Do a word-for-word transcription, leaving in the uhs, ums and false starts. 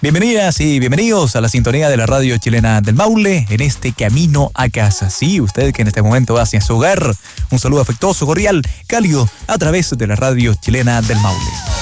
Bienvenidas y bienvenidos a la sintonía de la radio chilena del Maule en este camino a casa. Sí, usted que en este momento va hacia su hogar, un saludo afectuoso, cordial, cálido a través de la radio chilena del Maule.